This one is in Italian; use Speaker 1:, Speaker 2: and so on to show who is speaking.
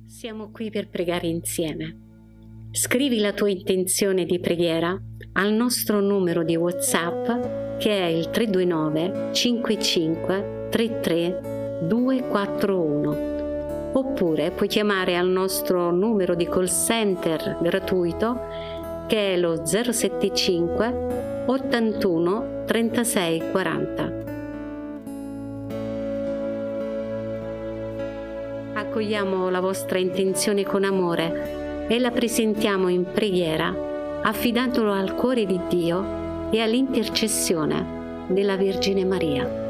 Speaker 1: Siamo qui per pregare insieme. Scrivi la tua intenzione di preghiera al nostro numero di WhatsApp che è il 329 55 33 241, oppure puoi chiamare al nostro numero di call center gratuito che è lo 075 81 36 40. Accogliamo la vostra intenzione con amore e la presentiamo in preghiera, affidandolo al cuore di Dio e all'intercessione della Vergine Maria.